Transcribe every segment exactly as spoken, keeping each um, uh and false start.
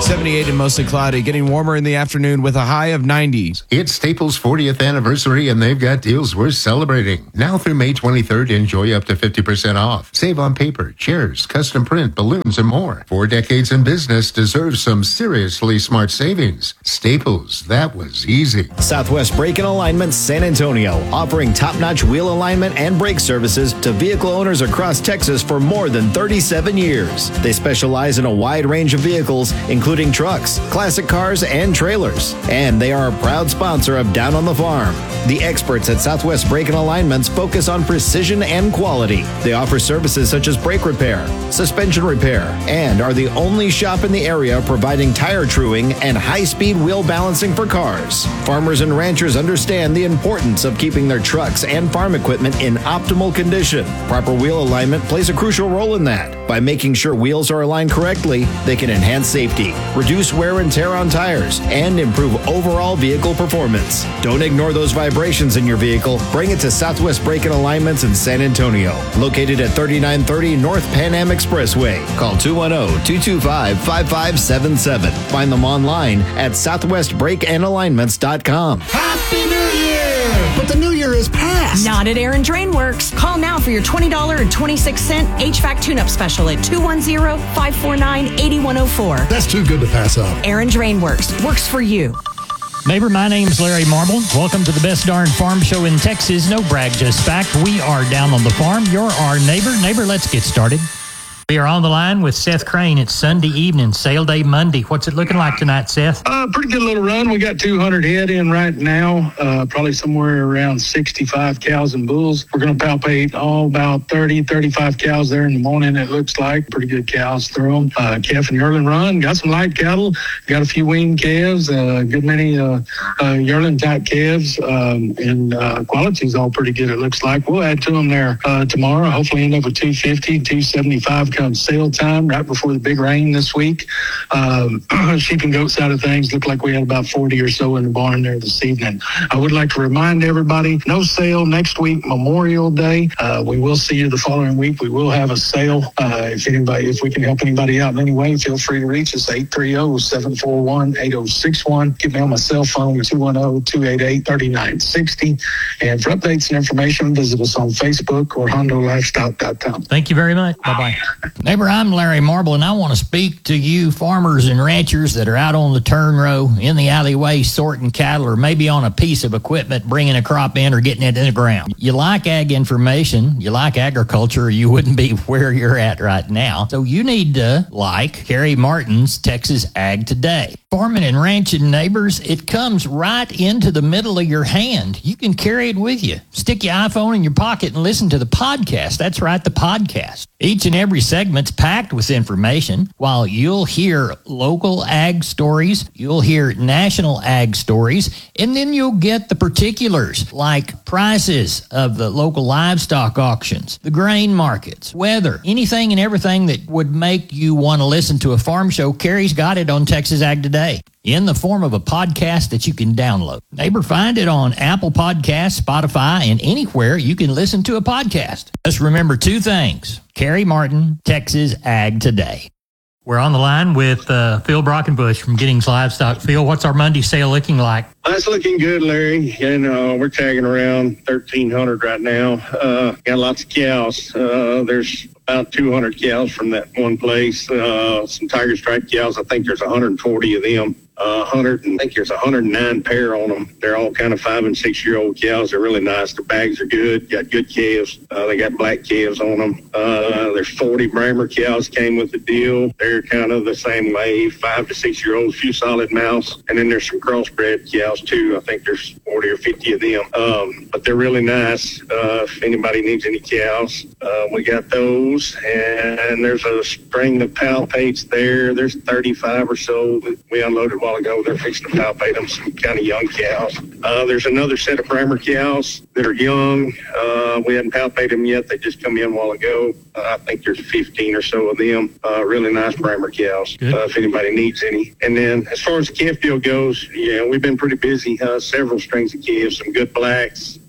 seventy-eight and mostly cloudy, getting warmer in the afternoon with a high of ninety. It's Staples' fortieth anniversary, and they've got deals worth celebrating. Now through May twenty-third, enjoy up to fifty percent off. Save on paper, chairs, custom print, balloons, and more. Four decades in business deserves some seriously smart savings. Staples, that was easy. Southwest Brake and Alignment San Antonio, offering top-notch wheel alignment and brake services to vehicle owners across Texas for more than thirty-seven years. They specialize in a wide range of vehicles, including trucks, classic cars, and trailers. And they are a proud sponsor of Down on the Farm. The experts at Southwest Brake and Alignments focus on precision and quality. They offer services such as brake repair, suspension repair, and are the only shop in the area providing tire truing and high-speed wheel balancing for cars. Farmers and ranchers understand the importance of keeping their trucks and farm equipment in optimal condition. Proper wheel alignment plays a crucial role in that. By making sure wheels are aligned correctly, they can enhance safety, reduce wear and tear on tires, and improve overall vehicle performance. Don't ignore those vibrations in your vehicle. Bring it to Southwest Brake and Alignments in San Antonio, located at thirty-nine thirty North Pan Am Expressway. Call two one zero, two two five, five five seven seven. Find them online at southwest brake and alignments dot com. Happy New Year! But the new year is past. Not at Aaron Drain Works. Call now for your twenty dollars and twenty-six cents H V A C tune-up special at two one zero, five four nine, eight one zero four. That's too good to pass up. Aaron Drain Works. Works for you. Neighbor, my name's Larry Marble. Welcome to the best darn farm show in Texas. No brag, just fact. We are down on the farm. You're our neighbor. Neighbor, let's get started. We are on the line with Seth Crane. It's Sunday evening, sale day Monday. What's it looking like tonight, Seth? Uh, pretty good little run. We got two hundred head in right now, uh, probably somewhere around sixty-five cows and bulls. We're going to palpate all about thirty, thirty-five cows there in the morning, it looks like. Pretty good cows through them. Uh, calf and yearling run. Got some light cattle. Got a few weaned calves. A uh, good many uh, uh, yearling type calves. Um, and uh, quality's all pretty good, it looks like. We'll add to them there uh, tomorrow. Hopefully end up with two fifty, two seventy-five come sale time right before the big rain this week. Um, sheep and goat side of things look like we had about forty or so in the barn there this evening. I would like to remind everybody, no sale next week, Memorial Day. Uh, we will see you the following week. We will have a sale. Uh, if anybody, if we can help anybody out in any way, feel free to reach us, eight three zero, seven four one, eight zero six one. Get me on my cell phone, two one zero, two eight eight, three nine six zero. And for updates and information, visit us on Facebook or hondo livestock dot com. Thank you very much. Bye-bye. Neighbor, I'm Larry Marble, and I want to speak to you farmers and ranchers that are out on the turn row, in the alleyway, sorting cattle, or maybe on a piece of equipment, bringing a crop in or getting it in the ground. You like ag information, you like agriculture, or you wouldn't be where you're at right now. So you need to like Kerry Martin's Texas Ag Today. Farming and ranching, neighbors, it comes right into the middle of your hand. You can carry it with you. Stick your iPhone in your pocket and listen to the podcast. That's right, the podcast. Each and every segment's packed with information. While you'll hear local ag stories, you'll hear national ag stories, and then you'll get the particulars like prices of the local livestock auctions, the grain markets, weather, anything and everything that would make you want to listen to a farm show. Kerry's got it on Texas Ag Today in the form of a podcast that you can download. Neighbor, find it on Apple Podcasts, Spotify, and anywhere you can listen to a podcast. Just remember two things. Kerry Martin, Texas Ag Today. We're on the line with uh, Phil Brockenbush from Giddings Livestock. Phil, what's our Monday sale looking like? That's looking good, Larry. And uh, we're tagging around thirteen hundred right now. Uh, got lots of cows. Uh, there's about two hundred cows from that one place. Uh, some tiger stripe cows. I think there's one hundred forty of them. Uh, one hundred, and I think there's one hundred nine pair on them. They're all kind of five and six year old cows. They're really nice. Their bags are good. Got good calves. Uh, they got black calves on them. Uh, there's forty Bramer cows came with the deal. They're kind of the same way, five to six year olds, few solid mouse. And then there's some crossbred cows too. I think there's forty or fifty of them. Um, but they're really nice. Uh, if anybody needs any cows, uh, we got those. And there's a string of palpates there. There's thirty-five or so that we unloaded a while ago. They're fixing to palpate them, some kind of young cows. Uh, there's another set of Bramer cows that are young. Uh, we hadn't palpated them yet. They just come in a while ago. Uh, I think there's fifteen or so of them. Uh, really nice Bramer cows, uh, if anybody needs any. And then as far as the calf deal goes, yeah, we've been pretty busy. Uh, several strings of calves, some good blacks,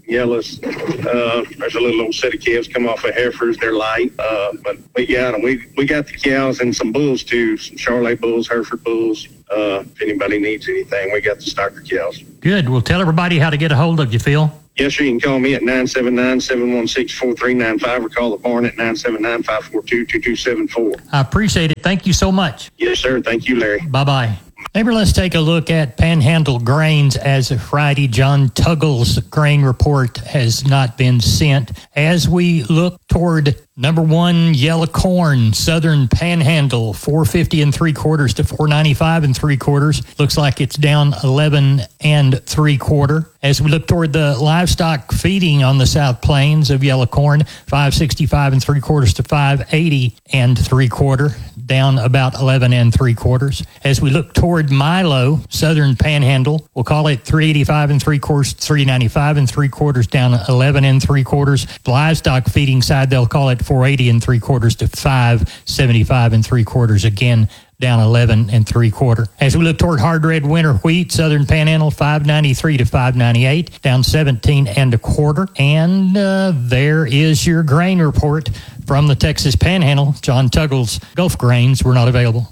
yellows. Uh, there's a little old set of calves come off of heifers. They're light, uh, but we got them. We, we got the cows and some bulls too, some Charolais bulls, Hereford bulls. Uh, if anybody needs anything, we got the starter cows. Good. Well, tell everybody how to get a hold of you, Phil. Yes, sir. You can call me at nine seven nine, seven one six, four three nine five or call the barn at nine seven nine, five four two, two two seven four. I appreciate it. Thank you so much. Yes, sir. Thank you, Larry. Bye-bye. Neighbor, let's take a look at Panhandle grains as of Friday. John Tuggle's grain report has not been sent. As we look toward number one, yellow corn, Southern Panhandle, four fifty and three quarters to four ninety-five and three quarters. Looks like it's down eleven and three quarter. As we look toward the livestock feeding on the South Plains of yellow corn, five sixty-five and three quarters to five eighty and three quarter, down about eleven and three quarters. As we look toward Milo, Southern Panhandle, we'll call it three eighty-five and three quarters, three ninety-five and three quarters, down eleven and three quarters. The livestock feeding side, they'll call it four eighty and three quarters to five seventy-five and three quarters, again down eleven and three quarter. As we look toward hard red winter wheat, Southern Panhandle five ninety-three to five ninety-eight, down seventeen and a quarter. And uh, there is your grain report from the Texas Panhandle. John Tuggle's Gulf grains were not available.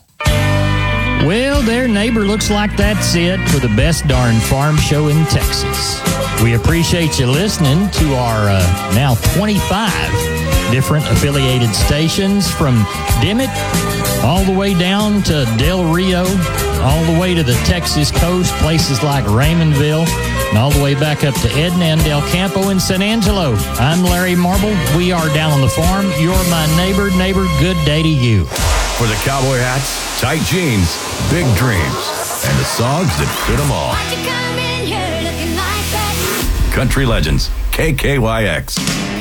Well, there, neighbor, looks like that's it for the best darn farm show in Texas. We appreciate you listening to our uh, now twenty-five different affiliated stations, from Dimmitt all the way down to Del Rio, all the way to the Texas coast, places like Raymondville, and all the way back up to Edna and Del Campo and San Angelo. I'm Larry Marble. We are down on the farm. You're my neighbor. Neighbor, good day to you. For the cowboy hats, tight jeans, big dreams, and the songs that fit them all. Country Legends, K K Y X.